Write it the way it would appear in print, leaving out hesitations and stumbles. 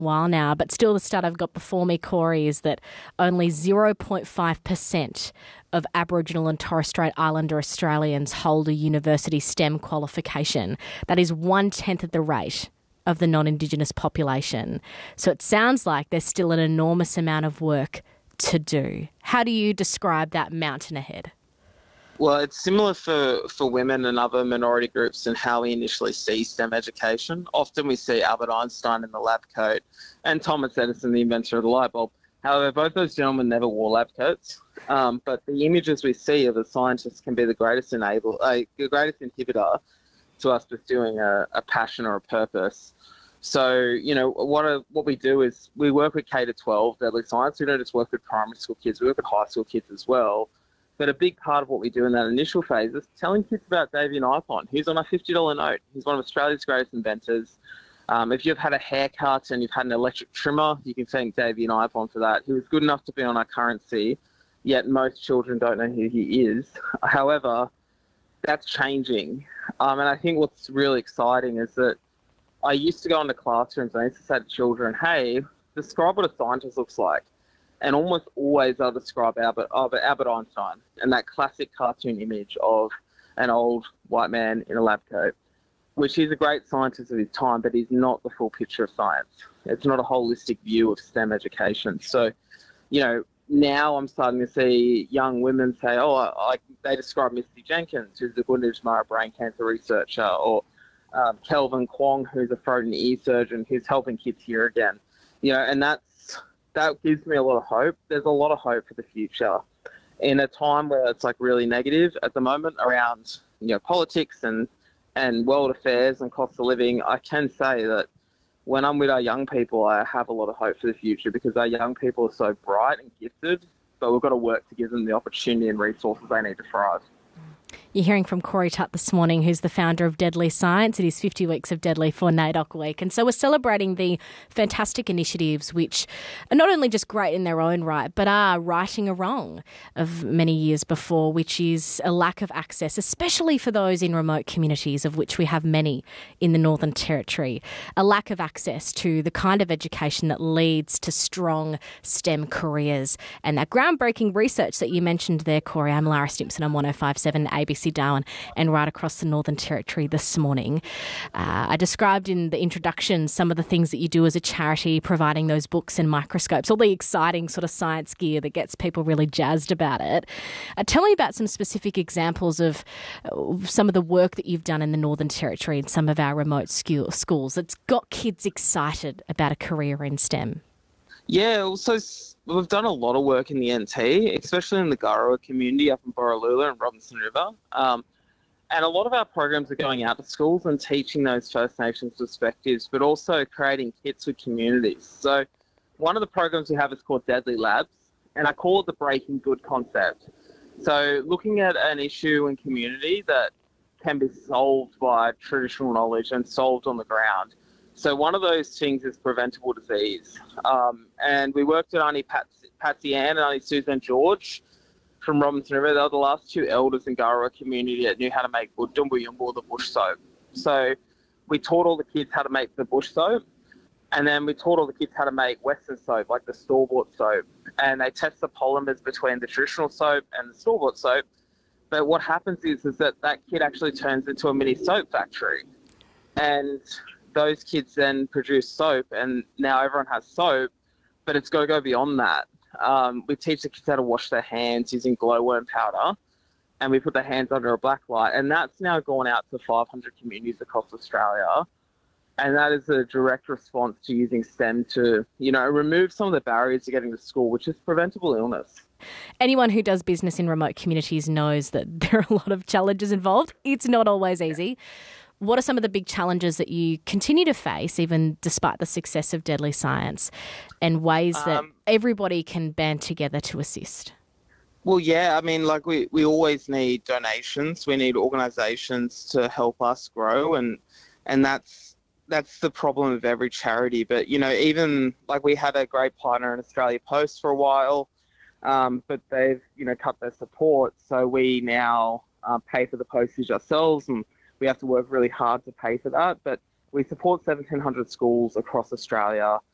while now, but still the stat I've got before me, Corey, is that only 0.5% of Aboriginal and Torres Strait Islander Australians hold a university STEM qualification. That is 1/10 of the rate of the non-Indigenous population. So it sounds like there's still an enormous amount of work to do. How do you describe that mountain ahead? Well, it's similar for women and other minority groups in how we initially see STEM education. Often we see Albert Einstein in the lab coat and Thomas Edison, the inventor of the light bulb. However, both those gentlemen never wore lab coats. But the images we see of a scientist can be the greatest inhibitor to us pursuing a passion or a purpose. So, what we do is we work with K-12 Deadly Science. We don't just work with primary school kids, we work with high school kids as well. But a big part of what we do in that initial phase is telling kids about Davian Ipon, who's on a $50 note. He's one of Australia's greatest inventors. If you've had a haircut and you've had an electric trimmer, you can thank Davian Ipon for that. He was good enough to be on our currency, yet most children don't know who he is. However, that's changing. And I think what's really exciting is that I used to go into classrooms and I used to say to children, hey, describe what a scientist looks like. And almost always they'll describe Albert Einstein and that classic cartoon image of an old white man in a lab coat, which he's a great scientist of his time, but he's not the full picture of science. It's not a holistic view of STEM education. So, now I'm starting to see young women say, they describe Misty Jenkins, who's a Gunditjmara brain cancer researcher, or Kelvin Kwong, who's a throat and ear surgeon who's helping kids hear again. And that gives me a lot of hope. There's a lot of hope for the future. In a time where it's really negative at the moment around, politics and world affairs and cost of living, I can say that when I'm with our young people, I have a lot of hope for the future because our young people are so bright and gifted, but we've got to work to give them the opportunity and resources they need to thrive. You're hearing from Corey Tutt this morning, who's the founder of Deadly Science. It is 50 weeks of Deadly for NAIDOC Week. And so we're celebrating the fantastic initiatives which are not only just great in their own right, but are righting a wrong of many years before, which is a lack of access, especially for those in remote communities, of which we have many in the Northern Territory. A lack of access to the kind of education that leads to strong STEM careers. And that groundbreaking research that you mentioned there, Corey. I'm Lara Stimpson on 105.7 ABC Darwin and right across the Northern Territory this morning. I described in the introduction some of the things that you do as a charity, providing those books and microscopes, all the exciting sort of science gear that gets people really jazzed about it. Tell me about some specific examples of some of the work that you've done in the Northern Territory and some of our remote schools that's got kids excited about a career in STEM. Yeah, so we've done a lot of work in the NT, especially in the Garawa community up in Borroloola and Robinson River. And a lot of our programs are going out to schools and teaching those First Nations perspectives, but also creating kits with communities. So one of the programs we have is called Deadly Labs, and I call it the Breaking Good concept. So looking at an issue in community that can be solved by traditional knowledge and solved on the ground. So one of those things is preventable disease. And we worked with Auntie Patsy Ann and Auntie Suzanne George from Robinson River. They were the last two elders in Garawa community that knew how to make Dumbu the bush soap. So we taught all the kids how to make the bush soap. And then we taught all the kids how to make Western soap, like the store-bought soap. And they test the polymers between the traditional soap and the store-bought soap. But what happens is that kid actually turns into a mini soap factory. And those kids then produce soap, and now everyone has soap, but it's got to go beyond that. We teach the kids how to wash their hands using glowworm powder, and we put their hands under a black light, and that's now gone out to 500 communities across Australia. And that is a direct response to using STEM to, remove some of the barriers to getting to school, which is preventable illness. Anyone who does business in remote communities knows that there are a lot of challenges involved. It's not always easy. What are some of the big challenges that you continue to face, even despite the success of Deadly Science, and ways that everybody can band together to assist? Well, yeah, we always need donations. We need organisations to help us grow, and that's the problem of every charity. But, even we had a great partner in Australia Post for a while, but they've, cut their support. So we now pay for the postage ourselves, and we have to work really hard to pay for that. But we support 1,700 schools across Australia,